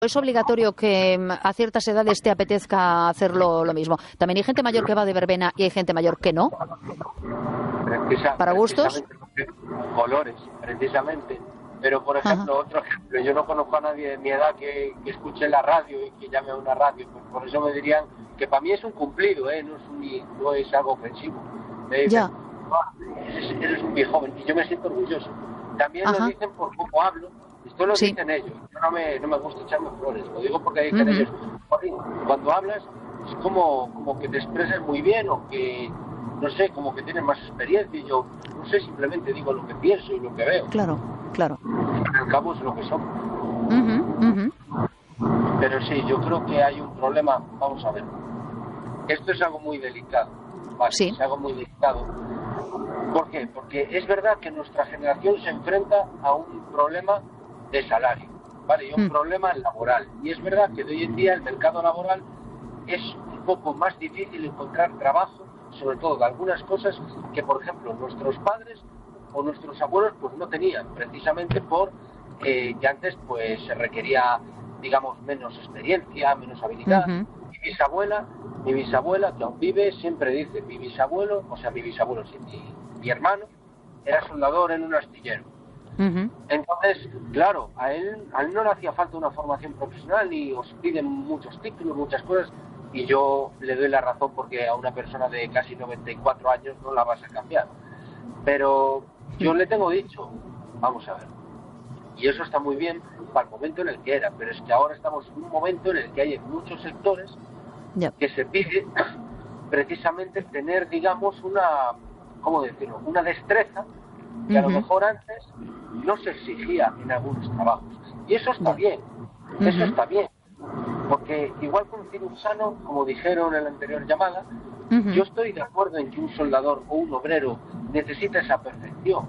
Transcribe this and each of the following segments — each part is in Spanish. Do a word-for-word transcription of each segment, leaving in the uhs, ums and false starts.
es obligatorio que a ciertas edades te apetezca hacerlo lo mismo. También hay gente mayor que va de verbena y hay gente mayor que no. Precisa, ¿Para gustos? Colores, precisamente. Pero, por ejemplo, Ajá. otro ejemplo, yo no conozco a nadie de mi edad que, que escuche la radio y que llame a una radio. Pues por eso me dirían que para mí es un cumplido, ¿eh? no, es un, no es algo ofensivo. Me dicen, ya. Ah, eres, eres un viejo joven, y yo me siento orgulloso. También Ajá. lo dicen por cómo hablo. Esto lo sí. dicen ellos. Yo no me, no me gusta echarme flores. Lo digo porque dicen uh-huh. ellos, cuando hablas es como, como que te expresas muy bien o que, no sé, como que tienes más experiencia. Y yo, no sé, simplemente digo lo que pienso y lo que veo. Claro, claro. Al cabo es lo que somos. Uh-huh, uh-huh. Pero sí, yo creo que hay un problema. Vamos a ver. Esto es algo muy delicado. Vale, sí. Es algo muy delicado. ¿Por qué? Porque es verdad que nuestra generación se enfrenta a un problema de salario, ¿vale? Y un mm. problema laboral. Y es verdad que de hoy en día el mercado laboral es un poco más difícil encontrar trabajo, sobre todo de algunas cosas que, por ejemplo, nuestros padres o nuestros abuelos pues no tenían, precisamente por eh, que antes pues se requería, digamos, menos experiencia, menos habilidad. Uh-huh. Mi bisabuela, mi bisabuela, que aún vive, siempre dice, mi bisabuelo, o sea, mi bisabuelo, sí, mi, mi hermano, era soldador en un astillero. Uh-huh. Entonces, claro, a él, a él no le hacía falta una formación profesional y os piden muchos títulos, muchas cosas, y yo le doy la razón porque a una persona de casi noventa y cuatro años no la vas a cambiar. Pero yo le tengo dicho, vamos a ver, y eso está muy bien para el momento en el que era, pero es que ahora estamos en un momento en el que hay en muchos sectores yep. que se pide precisamente tener, digamos, una, ¿cómo decirlo?, una destreza que a lo mejor antes no se exigía en algunos trabajos. Y eso está bien, uh-huh. eso está bien. Porque igual que un cirujano, como dijeron en la anterior llamada, uh-huh. yo estoy de acuerdo en que un soldador o un obrero necesita esa perfección.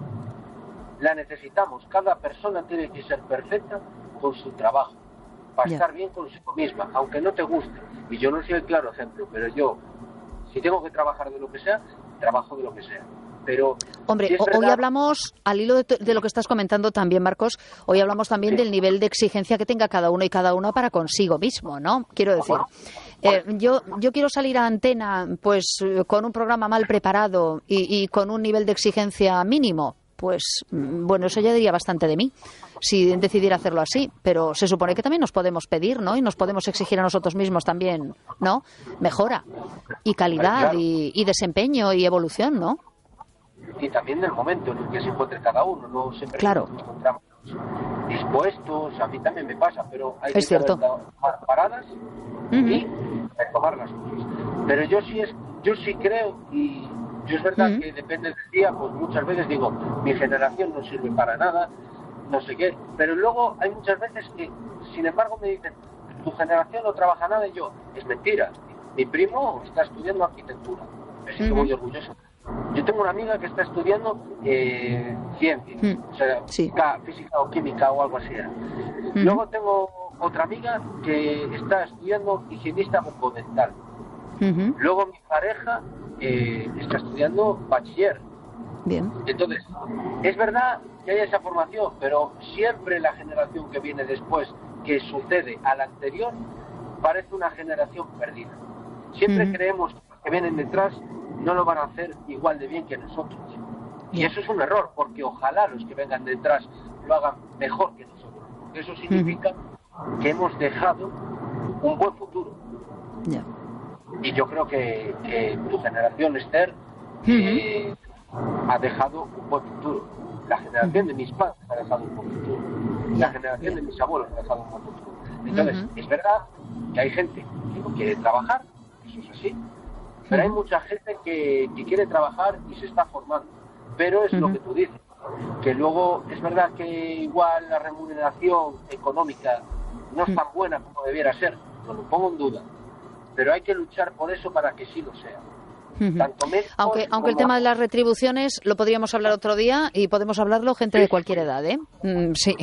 La necesitamos. Cada persona tiene que ser perfecta con su trabajo, para yeah. estar bien consigo misma, aunque no te guste. Y yo no soy el claro ejemplo, pero yo, si tengo que trabajar de lo que sea, trabajo de lo que sea. Pero hombre, si es hoy verdad... hablamos, al hilo de, de lo que estás comentando también, Marcos, hoy hablamos también sí. del nivel de exigencia que tenga cada uno y cada una para consigo mismo, ¿no? Quiero decir, eh, yo yo quiero salir a antena pues con un programa mal preparado y, y con un nivel de exigencia mínimo, pues bueno, eso ya diría bastante de mí, si decidiera hacerlo así, pero se supone que también nos podemos pedir, ¿no? Y nos podemos exigir a nosotros mismos también, ¿no? Mejora y calidad claro. y, y desempeño y evolución, ¿no? Y también del momento en el que se encuentre cada uno, no siempre claro. nos encontramos dispuestos, a mí también me pasa, pero hay es que cierto. estar paradas uh-huh. y retomar las cosas. Pero yo sí es, yo sí creo, y yo es verdad uh-huh. que depende del día, pues muchas veces digo, mi generación no sirve para nada, no sé qué, pero luego hay muchas veces que, sin embargo, me dicen, tu generación no trabaja nada, y yo, es mentira, mi primo está estudiando arquitectura, me siento uh-huh. muy orgulloso. Yo tengo una amiga que está estudiando eh, ciencia, mm, o sea, sí. física, física o química o algo así. Mm. Luego tengo otra amiga que está estudiando higienista bucodental. Mm-hmm. Luego mi pareja eh, está estudiando bachiller. Bien. Entonces, es verdad que hay esa formación, pero siempre la generación que viene después, que sucede a la anterior, parece una generación perdida. Siempre mm-hmm. creemos que los que vienen detrás no lo van a hacer igual de bien que nosotros. Y eso es un error, porque ojalá los que vengan detrás lo hagan mejor que nosotros. Porque eso significa uh-huh. que hemos dejado un buen futuro. Yeah. Y yo creo que, que tu generación, Esther, uh-huh. eh, ha dejado un buen futuro. La generación uh-huh. de mis padres ha dejado un buen futuro. La yeah. generación yeah. de mis abuelos ha dejado un buen futuro. Entonces, uh-huh. es verdad que hay gente que no quiere trabajar, eso es así. Pero hay mucha gente que, que quiere trabajar y se está formando. Pero es uh-huh. lo que tú dices, que luego es verdad que igual la remuneración económica no es tan buena como debiera ser, no lo pongo en duda. Pero hay que luchar por eso para que sí lo sea. Uh-huh. Tanto médicos aunque aunque el como... tema de las retribuciones lo podríamos hablar otro día y podemos hablarlo gente de cualquier edad, ¿eh? Mm, sí.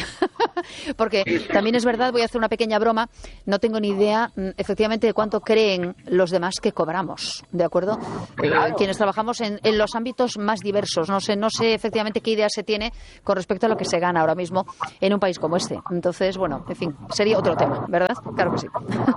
Porque también es verdad, voy a hacer una pequeña broma, no tengo ni idea mm, efectivamente de cuánto creen los demás que cobramos, ¿de acuerdo? Claro. Eh, quienes trabajamos en, en los ámbitos más diversos, no sé, no sé efectivamente qué idea se tiene con respecto a lo que se gana ahora mismo en un país como este. Entonces, bueno, en fin, sería otro tema, ¿verdad? Claro que sí.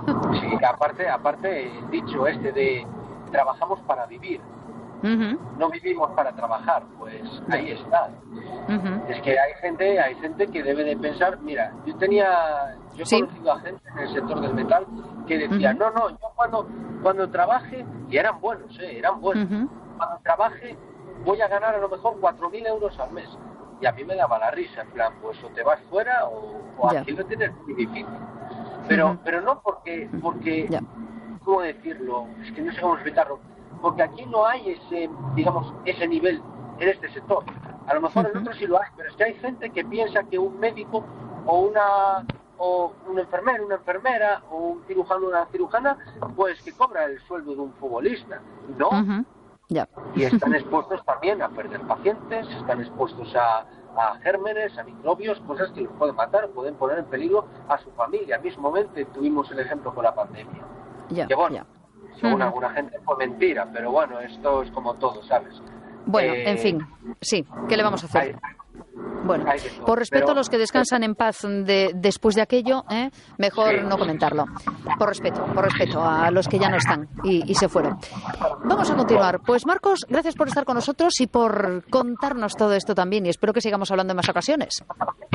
Sí, aparte, aparte el dicho este de trabajamos para vivir. Uh-huh. No vivimos para trabajar, pues ahí está. Uh-huh. Es que hay gente, hay gente que debe de pensar, mira, yo tenía, yo he Sí. conocido a gente en el sector del metal que decía, Uh-huh. no, no, yo cuando, cuando trabaje, y eran buenos, eh, eran buenos, Uh-huh. cuando trabaje voy a ganar a lo mejor cuatro mil euros al mes. Y a mí me daba la risa, en plan, pues o te vas fuera o, o Ya. aquí lo tienes muy difícil. Pero, Uh-huh. pero no porque, porque Ya. ¿cómo decirlo? Es que no sé cómo explicarlo. Porque aquí no hay ese, digamos, ese nivel en este sector. A lo mejor en Uh-huh. otros sí lo hay, pero es que hay gente que piensa que un médico o una o un enfermero, una enfermera o un cirujano, una cirujana, pues que cobra el sueldo de un futbolista. No. Uh-huh. Ya. Y están expuestos también a perder pacientes, están expuestos a, a gérmenes, a microbios, cosas que los pueden matar, pueden poner en peligro a su familia. Mismamente tuvimos el ejemplo con la pandemia. Ya. Que bueno, Ya. según Uh-huh. alguna gente fue mentira, pero bueno, esto es como todo, ¿sabes? Bueno, Eh, en fin, sí, ¿qué le vamos a hacer? hay- Bueno, hay de todo, por respeto pero- a los que descansan en paz de, después de aquello, ¿eh? Mejor Sí. no comentarlo. Por respeto, por respeto a los que ya no están y, y se fueron. Vamos a continuar. Pues Marcos, gracias por estar con nosotros y por contarnos todo esto también y espero que sigamos hablando en más ocasiones.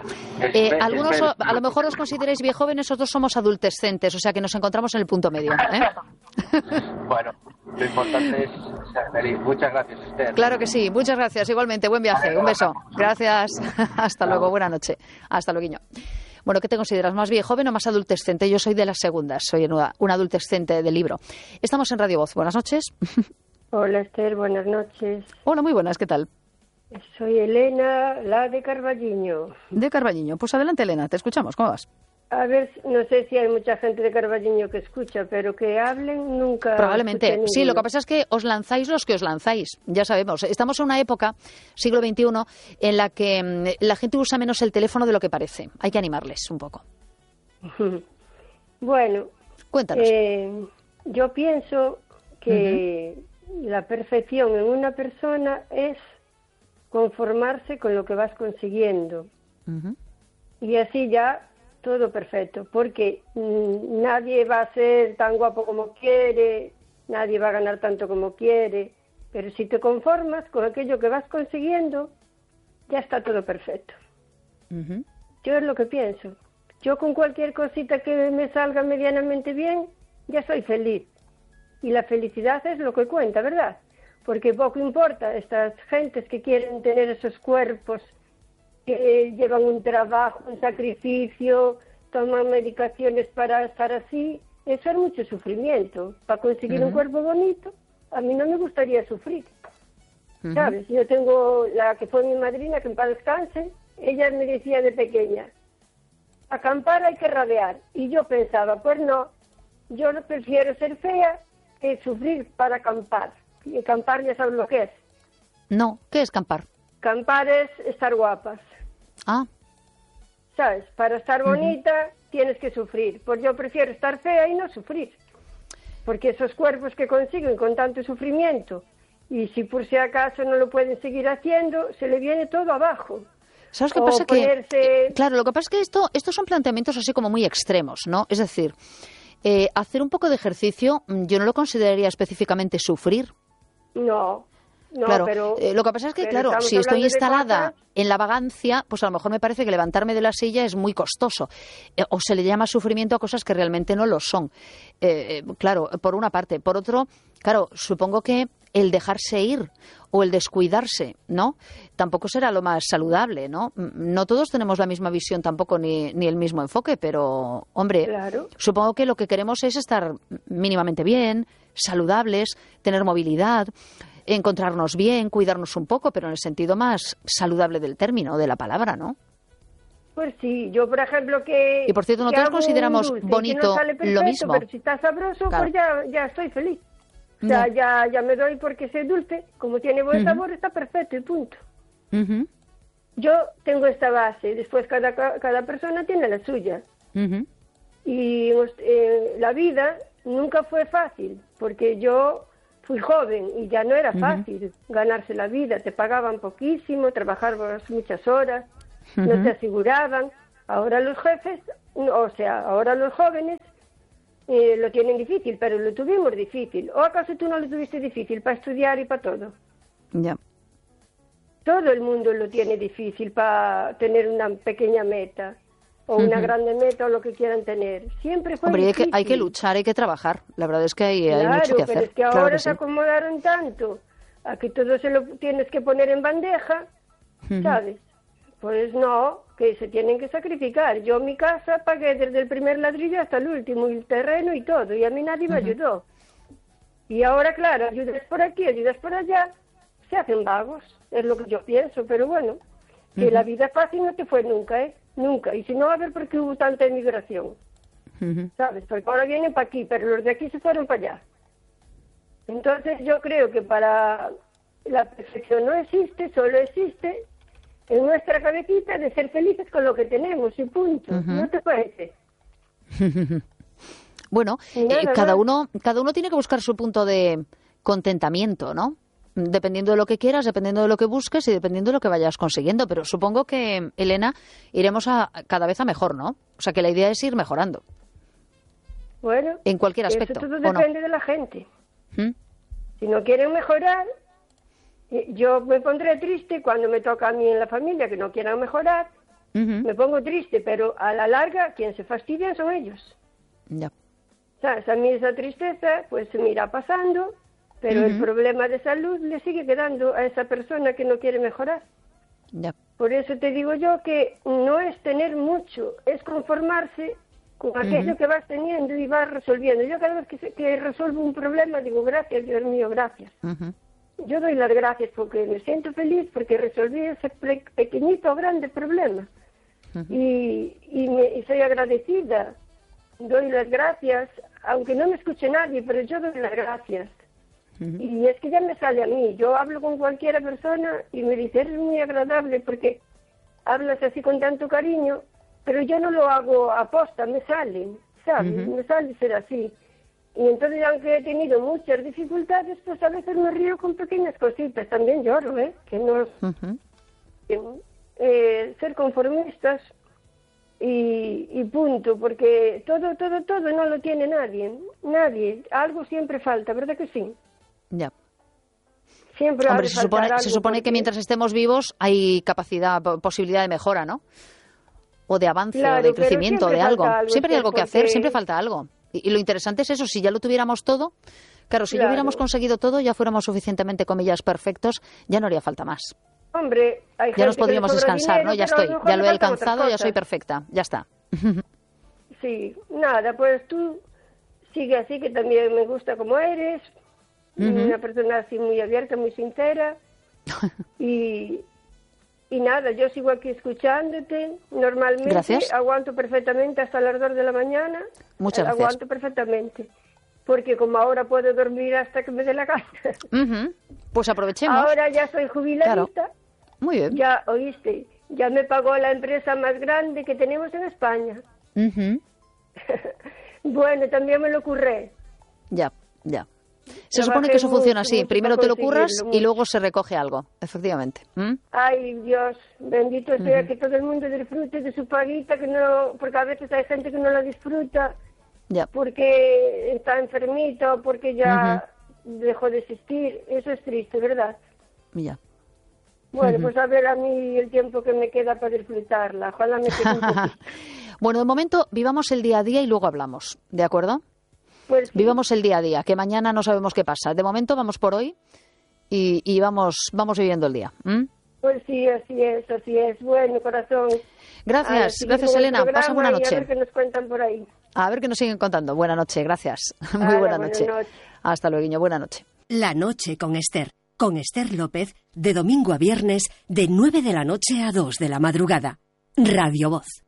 Eh, Espe- algunos espero. o- a lo mejor os consideráis viejóvenes, otros somos adultescentes, o sea que nos encontramos en el punto medio. ¿eh? Bueno, lo importante es ser feliz. Muchas gracias, Esther. Claro que sí. Muchas gracias. Igualmente, buen viaje. Un beso. Gracias. Hasta luego. Buena noche. Hasta luego. Bueno, ¿qué te consideras? ¿Más bien joven o más adultescente? Yo soy de las segundas. Soy una, una adultescente de libro. Estamos en Radio Voz. Buenas noches. Hola Esther, buenas noches. Hola, muy buenas. ¿Qué tal? Soy Elena, la de Carballiño. De Carballiño. Pues adelante, Elena. Te escuchamos. ¿Cómo vas? A ver, no sé si hay mucha gente de Carballiño que escucha, pero que hablen nunca. Probablemente. escuché Sí, lo ninguno. que pasa es que os lanzáis los que os lanzáis. Ya sabemos. Estamos en una época, siglo veintiuno, en la que mm, la gente usa menos el teléfono de lo que parece. Hay que animarles un poco. Bueno, Cuéntanos. eh, yo pienso que la perfección en una persona es conformarse con lo que vas consiguiendo. Ujú. Y así ya todo perfecto, porque mm, nadie va a ser tan guapo como quiere, nadie va a ganar tanto como quiere, pero si te conformas con aquello que vas consiguiendo, ya está todo perfecto. Ujú. Yo es lo que pienso. Yo con cualquier cosita que me salga medianamente bien, ya soy feliz. Y la felicidad es lo que cuenta, ¿verdad? Porque poco importa estas gentes que quieren tener esos cuerpos, que llevan un trabajo, un sacrificio, toman medicaciones para estar así. Eso es mucho sufrimiento. Para conseguir Ujú. un cuerpo bonito, a mí no me gustaría sufrir. Ujú. ¿Sabes? Yo tengo la que fue mi madrina, que en paz descanse, ella me decía de pequeña, acampar hay que radear. Y yo pensaba, pues no, yo no prefiero ser fea que sufrir para acampar. Y acampar ya sabes lo que es. No, ¿qué es campar? Acampar es estar guapas. Ah, ¿Sabes? Para estar bonita tienes que sufrir. Pues yo prefiero estar fea y no sufrir. Porque esos cuerpos que consiguen con tanto sufrimiento, y si por si acaso no lo pueden seguir haciendo, se le viene todo abajo. ¿sabes qué O pasa? ponerse- Que, claro, lo que pasa es que esto, estos son planteamientos así como muy extremos, ¿no? Es decir, eh, hacer un poco de ejercicio, mm, yo no lo consideraría específicamente sufrir. No, no, claro, pero... eh, lo que pasa es que, pero claro, estamos si estoy hablando de instalada cosas- en la vagancia, pues a lo mejor me parece que levantarme de la silla es muy costoso. Eh, o se le llama sufrimiento a cosas que realmente no lo son. Eh, eh, claro, por una parte. Por otro, claro, supongo que el dejarse ir o el descuidarse, ¿no? Tampoco será lo más saludable, ¿no? Mm, No todos tenemos la misma visión tampoco ni, ni el mismo enfoque, pero, hombre, Claro. supongo que lo que queremos es estar mínimamente bien, saludables, tener movilidad, encontrarnos bien, cuidarnos un poco, pero en el sentido más saludable del término, de la palabra, ¿no? Pues sí, yo por ejemplo que... Y, por cierto, que nosotros hago un consideramos dulce y que bonito no sale lo perfecto, mismo. pero si está sabroso, Claro. pues ya, ya estoy feliz. O sea, Ya. ya, ya me doy porque es dulce, como tiene buen Ujú. sabor, está perfecto y punto. Ujú, Yo tengo esta base, después cada, cada persona tiene la suya. ujú, Y eh, la vida nunca fue fácil, porque yo fui joven y ya no era fácil ganarse la vida. Te pagaban poquísimo, trabajabas muchas horas, no Ujú. te aseguraban. Ahora los jefes, no, o sea, ahora los jóvenes eh, lo tienen difícil, pero lo tuvimos difícil. ¿O acaso tú no lo tuviste difícil para estudiar y para todo? Ya. Todo el mundo lo tiene difícil para tener una pequeña meta o una Ujú. grande meta o lo que quieran tener. Siempre fue Hombre, hay que, difícil. hay que luchar, hay que trabajar. La verdad es que hay, hay Claro, mucho que pero hacer. es que Claro ahora que se sí. acomodaron tanto a que todo se lo tienes que poner en bandeja, Ujú. ¿sabes? Pues no, que se tienen que sacrificar. Yo mi casa pagué desde el primer ladrillo hasta el último, y el terreno y todo, y a mí nadie me ayudó. Y ahora, claro, ayudas por aquí, ayudas por allá, se hacen vagos, es lo que yo pienso, pero bueno, que Ujú. la vida fácil no te fue nunca, ¿eh? Nunca. Y si no, a ver por qué hubo tanta emigración, Ujú. ¿sabes? Porque ahora vienen para aquí, pero los de aquí se fueron para allá. Entonces yo creo que para la perfección no existe, solo existe en nuestra cabecita de ser felices con lo que tenemos y punto. Ujú. ¿No te parece? Bueno, Y nada eh, cada más. uno, cada uno tiene que buscar su punto de contentamiento, ¿no? Dependiendo de lo que quieras, dependiendo de lo que busques y dependiendo de lo que vayas consiguiendo. Pero supongo que, Elena, iremos a cada vez a mejor, ¿no? O sea, que la idea es ir mejorando Bueno, en cualquier aspecto, eso todo ¿o no? depende de la gente. ¿Mm? Si no quieren mejorar, eh, yo me pondré triste cuando me toca a mí en la familia que no quieran mejorar. Ujú. Me pongo triste, pero a la larga quien se fastidia son ellos. Ya. ¿Sabes? A mí esa tristeza pues se me irá pasando, pero el Ujú. problema de salud le sigue quedando a esa persona que no quiere mejorar. Ya. Por eso te digo yo que no es tener mucho, es conformarse con aquello que vas teniendo y vas resolviendo. Yo cada vez que, se- que resuelvo un problema digo gracias, Dios mío, gracias. Ujú. Yo doy las gracias porque me siento feliz porque resolví ese pe- pequeñito o grande problema. y, y, me, y soy agradecida. Doy las gracias, aunque no me escuche nadie, pero yo doy las gracias. Ujú. Y es que ya me sale a mí. Yo hablo con cualquier persona y me dice, eres muy agradable porque hablas así con tanto cariño, pero yo no lo hago a posta, me sale, ¿sabes? Ujú. Me sale ser así. Y entonces, aunque he tenido muchas dificultades, pues a veces me río con pequeñas cositas. También lloro, ¿eh? Que no es... Ujú. eh, ser conformistas y, y punto, porque todo, todo, todo no lo tiene nadie, nadie, algo siempre falta, ¿verdad que sí? Ya. Siempre ha Hombre, de se faltar supone, algo se supone que porque- mientras estemos vivos hay capacidad, po- posibilidad de mejora, ¿no? O de avance, Claro, o de pero crecimiento, siempre de algo. falta algo, Siempre hay Esther, algo que hacer, porque- siempre falta algo. Y, y lo interesante es eso, si ya lo tuviéramos todo, claro, si ya Claro. hubiéramos conseguido todo, ya fuéramos suficientemente, comillas, perfectos, ya no haría falta más. Hombre, hay Ya nos gente que le podríamos sobra descansar, dinero, ¿no? Ya pero a estoy, mejor ya le lo he faltan otras alcanzado, ya soy cosas. perfecta, ya está. Sí, nada, pues tú sigue así, que también me gusta como eres, Ujú. una persona así muy abierta, muy sincera, y, y nada, yo sigo aquí escuchándote, normalmente Gracias. aguanto perfectamente hasta las dos de la mañana, Muchas eh, gracias. aguanto perfectamente, porque como ahora puedo dormir hasta que me dé la gana, Ujú. Pues aprovechemos. ahora ya soy jubiladita, Muy bien. ya oíste, ya me pagó la empresa más grande que tenemos en España. Ujú. Bueno, también me lo curré. Ya, ya. Se Trabajé supone que eso funciona mucho, así. mucho Primero para te lo curras conseguirlo, y mucho. luego se recoge algo, efectivamente. ¿Mm? Ay, Dios, bendito sea que todo el mundo disfrute de su paguita, que no, porque a veces hay gente que no la disfruta Ya. porque está enfermita o porque ya dejó de existir. Eso es triste, ¿verdad? Ya. Bueno, pues a ver a mí el tiempo que me queda para disfrutarla. Ojalá me quede un poquito. Bueno, de momento vivamos el día a día y luego hablamos, ¿de acuerdo? Pues sí, Vivamos el día a día, que mañana no sabemos qué pasa. De momento vamos por hoy y, y vamos, vamos viviendo el día. ¿Mm? pues sí, así es, así es. Bueno, corazón. a Gracias, seguir gracias con el Elena. Pasa programa buena y a noche. ver qué nos cuentan por ahí. A ver qué nos siguen contando. Buena noche, gracias. Muy Hala, buena buenas noche. noches. Hasta luego, buena noche. La noche con Esther. Con Esther López, de domingo a viernes, de nueve de la noche a dos de la madrugada. Radio Voz.